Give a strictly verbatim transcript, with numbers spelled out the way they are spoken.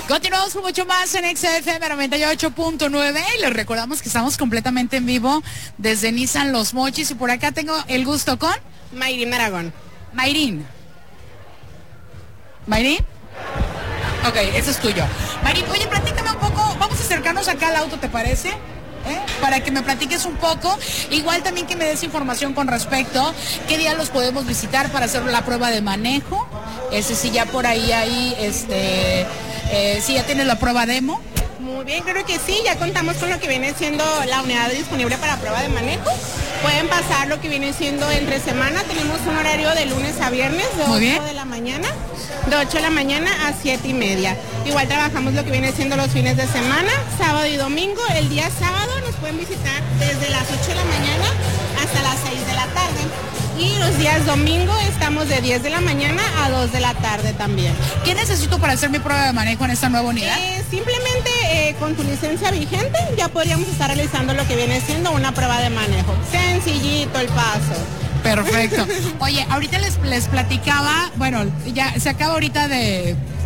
Continuamos con mucho más en X F M noventa y ocho punto nueve y les recordamos que estamos completamente en vivo desde Nissan Los Mochis y por acá tengo el gusto con Mayrín Aragón. Mayrín. ¿Mayrín? Ok, eso es tuyo. Mayrín, oye, platícame un poco, vamos a acercarnos acá al auto, ¿te parece? ¿Eh? Para que me platiques un poco, igual también que me des información con respecto, qué día los podemos visitar para hacer la prueba de manejo, ese sí ya por ahí, ahí, este, eh, sí ya tienes la prueba demo. Muy bien, creo que sí, ya contamos con lo que viene siendo la unidad disponible para prueba de manejo. Pueden pasar lo que viene siendo entre semana, tenemos un horario de lunes a viernes, de ocho de la mañana, de ocho de la mañana a siete y media. Igual trabajamos lo que viene siendo los fines de semana, sábado y domingo. El día sábado nos pueden visitar desde las ocho de la mañana hasta las seis de la tarde. Y los días domingo estamos de diez de la mañana a dos de la tarde también. ¿Qué necesito para hacer mi prueba de manejo en esta nueva unidad? Eh, simplemente eh, con tu licencia vigente ya podríamos estar realizando lo que viene siendo una prueba de manejo. Sencillito el paso. Perfecto. Oye, ahorita les, les platicaba, bueno, ya se acaba ahorita de